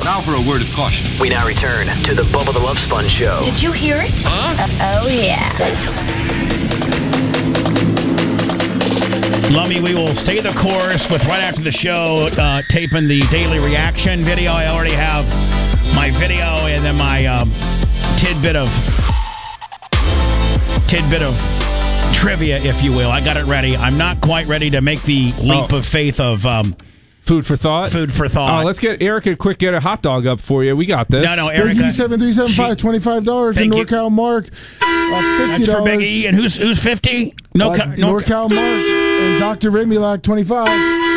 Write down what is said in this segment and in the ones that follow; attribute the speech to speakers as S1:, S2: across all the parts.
S1: Now for a word of caution.
S2: We now return to the Bubba the Love Sponge Show.
S3: Did you hear it?
S1: Huh?
S3: Oh, yeah.
S4: Lummy, we will stay the course with right after the show, taping the daily reaction video. I already have my video and then my tidbit of trivia, if you will. I got it ready. I'm not quite ready to make the leap of faith of
S5: food for thought.
S4: Food for thought.
S5: Let's get Erica get a hot dog up for you. We got this.
S4: No, Erica.
S6: Big E 7375, $25. And NorCal Mark, $50.
S4: That's for Big E. And who's 50?
S6: NorCal Mark and Dr. Remulac, $25.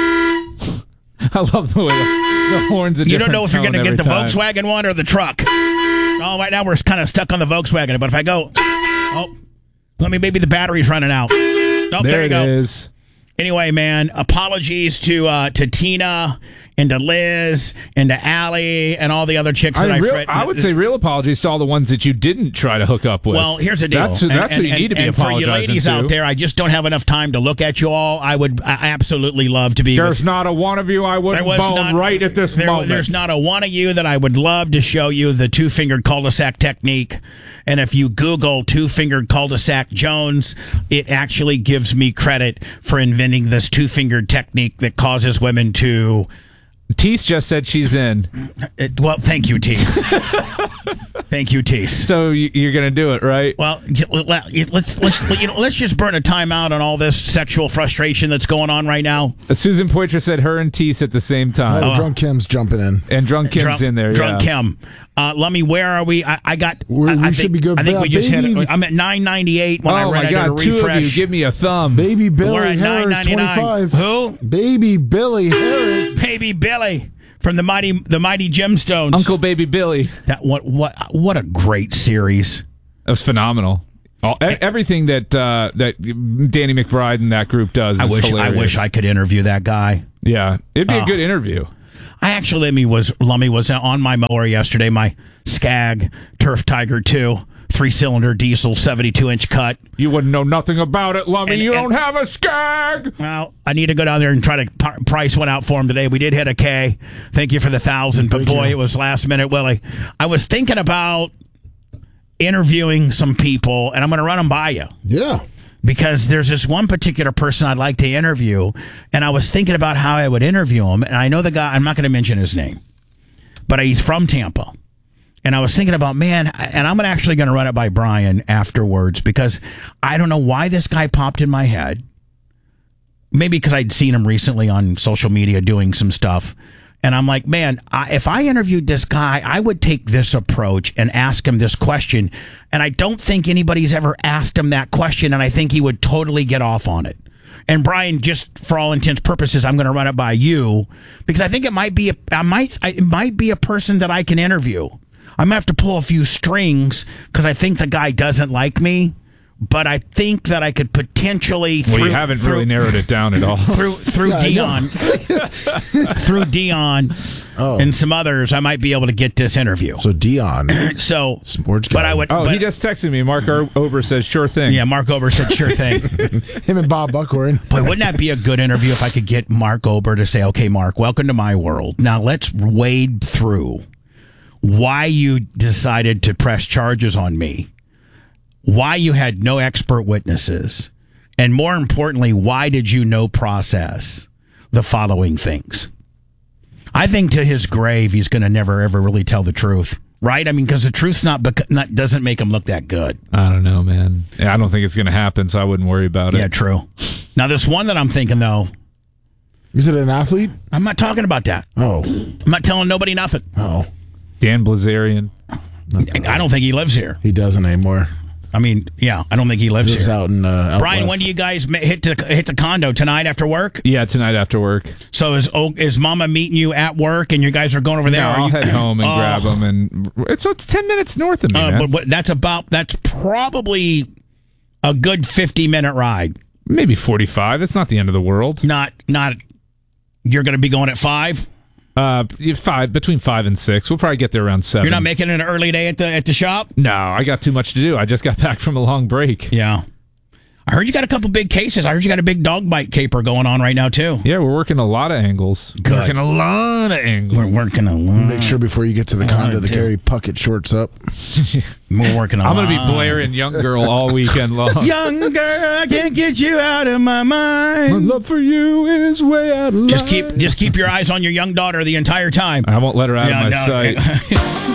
S5: I love the way the horns are different.
S4: You don't know if you're going to get the
S5: time.
S4: Volkswagen one or the truck. Oh, right now we're kind of stuck on the Volkswagen. But if I go, maybe the battery's running out. Oh, there you go.
S5: It is.
S4: Anyway, man, apologies to Tina and to Liz and to Allie and all the other chicks that
S5: I would say real apologies to all the ones that you didn't try to hook up with.
S4: Well, here's the deal.
S5: That's what you need to be apologizing
S4: for you ladies
S5: to.
S4: out there, I just don't have enough time to look at you all. I absolutely love to be.
S5: There's not a one of you I wouldn't bone right at this moment.
S4: There's not a one of you that I would love to show you the two-fingered cul-de-sac technique. And if you Google two-fingered cul-de-sac Jones, it actually gives me credit for inventing this two-fingered technique that causes women to...
S5: Teese just said she's in.
S4: Well, thank you, Teese. Thank you, Teese.
S5: So you're going to do it, right?
S4: Well, let's just burn a timeout on all this sexual frustration that's going on right now.
S5: Susan Poitras said her and Teese at the same time.
S6: Drunk Kim's jumping in.
S5: And Drunk Kim's in there,
S4: Drunk Kim. Lummy, where are we? I
S6: should be good.
S4: I think we just hit it. I'm at 998 when I ran.
S5: My God, two of you, give me a thumb.
S6: Baby Billy
S4: We're at
S6: Harris,
S4: 999.
S6: 25.
S4: Who?
S6: Baby Billy Harris.
S4: Baby Billy from the mighty Gemstones.
S5: Uncle Baby Billy.
S4: That what a great series.
S5: That was phenomenal. Everything that Danny McBride and that group does is hilarious.
S4: I wish I could interview that guy.
S5: Yeah, it'd be a good interview.
S4: I actually, Lummy was on my mower yesterday, my Skag Turf Tiger 2, 3-cylinder diesel, 72-inch cut.
S5: You wouldn't know nothing about it, Lummy. You don't have a Skag.
S4: Well, I need to go down there and try to price one out for him today. We did hit a K. Thank you for the 1,000, but boy, it was last minute, Willie. I was thinking about interviewing some people, and I'm going to run them by you.
S6: Yeah.
S4: Because there's this one particular person I'd like to interview, and I was thinking about how I would interview him, and I know the guy, I'm not going to mention his name, but he's from Tampa. And I was thinking about, man, and I'm actually going to run it by Brian afterwards, because I don't know why this guy popped in my head. Maybe because I'd seen him recently on social media doing some stuff. And I'm like, man, if I interviewed this guy, I would take this approach and ask him this question. And I don't think anybody's ever asked him that question, and I think he would totally get off on it. And Brian, just for all intents and purposes, I'm going to run it by you, because I think it might be a person that I can interview. I'm going to have to pull a few strings because I think the guy doesn't like me. But I think that I could potentially...
S5: you haven't really narrowed it down at all.
S4: Through Dion. Through Dion and some others, I might be able to get this interview.
S6: So Dion.
S4: Sports guy.
S5: He just texted me. Mark Ober says, sure thing.
S4: Yeah, Mark Ober said, sure thing.
S6: Him and Bob Buckhorn.
S4: Boy, wouldn't that be a good interview if I could get Mark Ober to say, okay, Mark, welcome to my world. Now let's wade through why you decided to press charges on me. Why you had no expert witnesses, and more importantly, why did you no process the following things? I think to his grave, he's going to never, ever really tell the truth, right? I mean, because the truth's doesn't make him look that good.
S5: I don't know, man. I don't think it's going to happen, so I wouldn't worry about it.
S4: Yeah, true. Now, this one that I'm thinking, though.
S6: Is it an athlete?
S4: I'm not talking about that.
S6: Oh.
S4: I'm not telling nobody nothing.
S6: Oh.
S5: Dan Blazarian.
S4: I don't think he lives here.
S6: He doesn't anymore.
S4: I mean, yeah, I don't think he lives here.
S6: Out in out
S4: Brian,
S6: west.
S4: when do you guys hit the condo? Tonight after work?
S5: Yeah, tonight after work.
S4: So is Mama meeting you at work, and you guys are going over there?
S5: No, I'll head home and grab them, and it's 10 minutes north of me. Man.
S4: But that's probably a good 50-minute ride.
S5: Maybe 45. It's not the end of the world.
S4: Not. You're going to be going at 5.
S5: Between 5 and 6. We'll probably get there around 7.
S4: You're not making an early day at the shop?
S5: No, I got too much to do. I just got back from a long break.
S4: Yeah. I heard you got a couple big cases. I heard you got a big dog bite caper going on right now, too.
S5: Yeah, we're working a lot of angles.
S4: Good.
S5: Working a lot of angles.
S4: We're working a lot.
S6: Make sure before you get to the condo to carry Puckett shorts up.
S4: We're working a lot.
S5: I'm going to be blaring Young Girl all weekend long.
S4: Young girl, I can't get you out of my mind.
S5: My love for you is way out of line.
S4: Just keep your eyes on your young daughter the entire time.
S5: I won't let her out of my sight.